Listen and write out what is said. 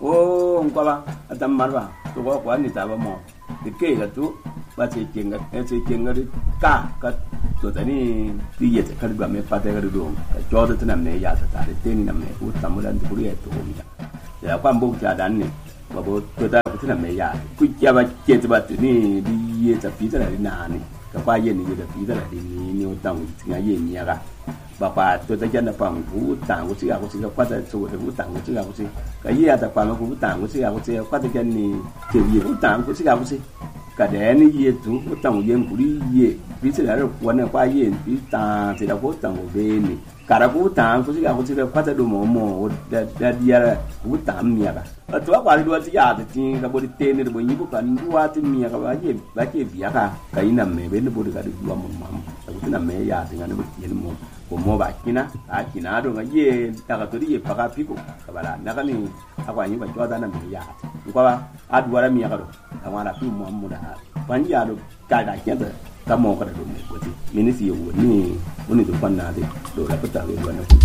oh ngkala atam marwa to ko ni ta ba mo de ke ga tu ba ce kenga ka to tani ti ye ka ga me pa de ga do ka jo de tana me ya ta de te ni na me ku ta mo dan ku ye to mi ya kwan bu ja dan ni ba bo to ta ku tana me ya ku ya ba ke ta ba ni di ye ta pi ta ni na ni ka pa ye ni ye da pi ta ni ni o tang ti ga ye ni ya ga ba pa to ta ja na pa ku tang ku si ga ku si ka ta so de ku tang ku si ga ku si ka ye ta pa ku tang ku si ga ku si ka ta ja ni ke ye ku tang ku si ga ku si cả đẻ nó ye tu có tầng yên của đi ye ví dụ là quần này qua ye ví ta thì là có tầng của bên này cả là có tầng có cái có khoa ta đồ mồ đã đi ra có tầng mía cả ở chỗ qua đi đua thì giờ thì cái body tên này body như có cần đua thì mía cả vậy cái việc cái nằm mẹ bên nó body cái được đua một mắm cái nằm mẹ giờ thì nó bị gì nó của mua bạc kina kina đồ cái ye ta cái tôi đi phá cái pico cái bà là nó cái này aku anh phải cho ta nằm mẹ giờ qua dua ra mía cái đồ kamara fi mu da ban ya do ka da ke da kamo ka da do ne ko ti minisi yo ni woni do fanna de do la pata we wona